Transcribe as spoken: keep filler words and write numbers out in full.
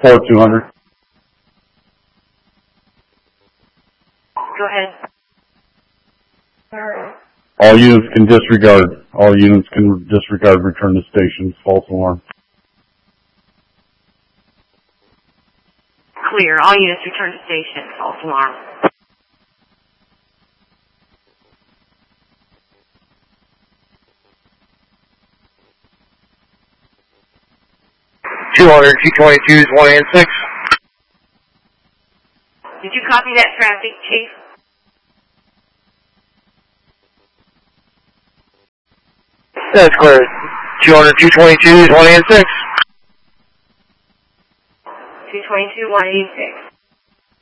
four two hundred. Go ahead. Alright. All units can disregard. All units can disregard return to station. False alarm. Clear. All units return to station. False alarm. two hundred, two twenty-two, one and six. Did you copy that traffic, Chief? That's clear. two hundred, two twenty-two, one and six. two twenty-two, one eighty-six.